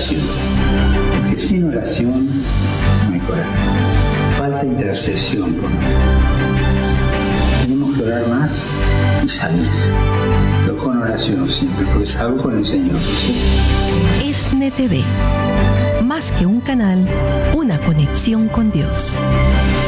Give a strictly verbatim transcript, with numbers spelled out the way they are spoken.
oración. Porque sin oración no hay coraje. Falta intercesión con nosotros. Tenemos que orar más y salir. Pero con oración siempre, porque salgo con el Señor. ESNE T V. Más que un canal, una conexión con Dios.